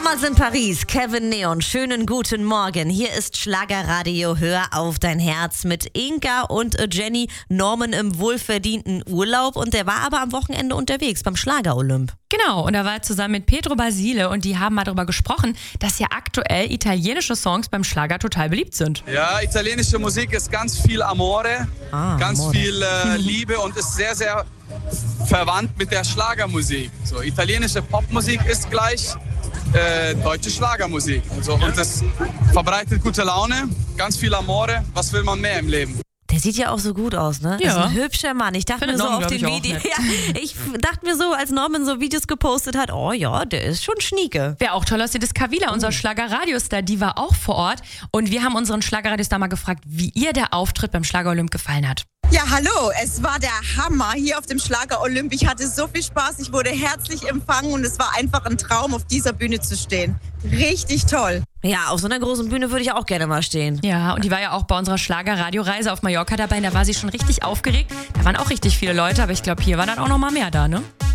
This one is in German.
Damals in Paris, Kevin Neon, schönen guten Morgen. Hier ist Schlagerradio, hör auf dein Herz mit Inka und Jenny. Norman im wohlverdienten Urlaub und der war aber am Wochenende unterwegs beim Schlager-Olymp. Genau, und da war er zusammen mit Pedro Basile und die haben mal darüber gesprochen, dass ja aktuell italienische Songs beim Schlager total beliebt sind. Ja, italienische Musik ist ganz viel Amore, ganz Amore. viel Liebe und ist sehr, sehr verwandt mit der Schlagermusik. So, italienische Popmusik ist gleich deutsche Schlagermusik. Also, und das verbreitet gute Laune, ganz viel Amore. Was will man mehr im Leben? Der sieht ja auch so gut aus, ne? Ja. Ist ein hübscher Mann. Ich dachte mir so Norman, auf den glaub ich, Videos. auch nett. Ja, ich dachte mir so, als Norman so Videos gepostet hat, oh ja, der ist schon schnieke. Wer auch toll aussieht, ist Kavila, unser Schlagerradiostar. Die war auch vor Ort. Und wir haben unseren Schlagerradiostar mal gefragt, wie ihr der Auftritt beim Schlager-Olymp gefallen hat. Ja, hallo, es war der Hammer hier auf dem Schlager-Olymp. Ich hatte so viel Spaß, ich wurde herzlich empfangen und es war einfach ein Traum, auf dieser Bühne zu stehen. Richtig toll. Ja, auf so einer großen Bühne würde ich auch gerne mal stehen. Ja, und die war ja auch bei unserer Schlager-Radioreise auf Mallorca dabei. Da war sie schon richtig aufgeregt. Da waren auch richtig viele Leute, aber ich glaube, hier war dann auch noch mal mehr da, ne?